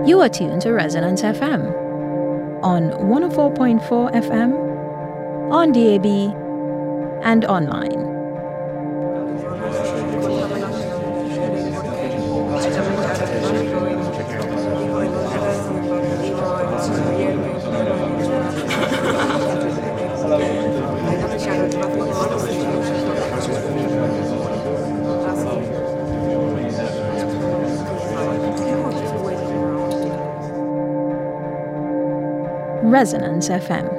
You are tuned to Resonance FM on 104.4 FM, on DAB, and online. Resonance FM.